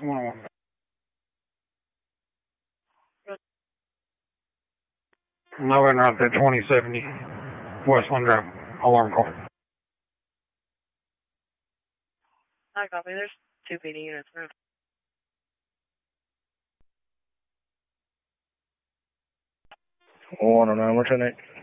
101. No in route at 2070 Westland Drive. Alarm call. I copy. There's 2 PD units now. 109, what's your name?